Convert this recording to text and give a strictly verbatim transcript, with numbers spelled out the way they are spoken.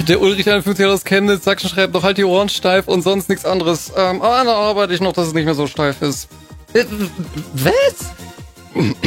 Der Ulrich einundfünfzig aus Chemnitz, Sachsen schreibt noch halt die Ohren steif und sonst nichts anderes. Ähm, aber da arbeite ich noch, dass es nicht mehr so steif ist. Äh, was?